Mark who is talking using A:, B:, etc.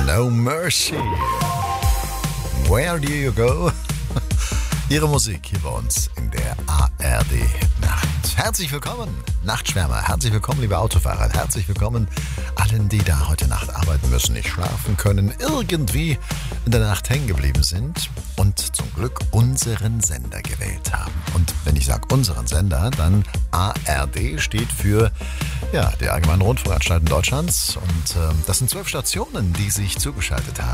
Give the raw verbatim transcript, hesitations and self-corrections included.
A: No Mercy. Where do you go? Ihre Musik hier bei uns in der A R D-Nacht. Herzlich willkommen, Nachtschwärmer. Herzlich willkommen, liebe Autofahrer. Herzlich willkommen allen, die da heute Nacht arbeiten müssen, nicht schlafen können, irgendwie in der Nacht hängen geblieben sind und zum Glück unseren Sender gewählt haben. Und wenn ich sage unseren Sender, dann A R D steht für ja, die Allgemeinen Rundfunkanstalten Deutschlands. Und äh, das sind zwölf Stationen, die sich zugeschaltet haben.